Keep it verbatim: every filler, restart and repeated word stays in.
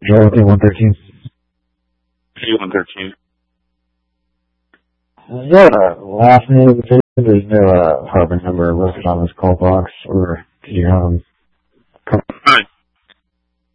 Joel, K one thirteen. K one thirteen. Is that a last name of the patient? There's no uh, apartment number listed on this call box, or do you have them?